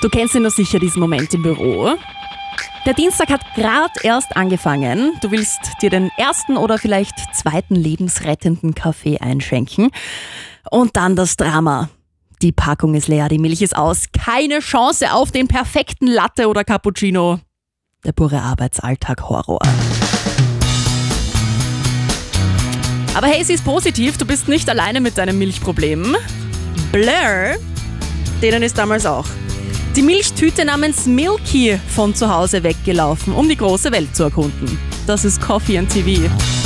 Du kennst ihn doch sicher, diesen Moment im Büro. Der Dienstag hat gerade erst angefangen. Du willst dir den ersten oder vielleicht zweiten lebensrettenden Kaffee einschenken. Und dann das Drama. Die Packung ist leer, die Milch ist aus. Keine Chance auf den perfekten Latte oder Cappuccino. Der pure Arbeitsalltag Horror. Aber hey, sie ist positiv, du bist nicht alleine mit deinem Milchproblem. Blair, denen ist damals auch die Milchtüte namens Milky von zu Hause weggelaufen, um die große Welt zu erkunden. Das ist Coffee and TV.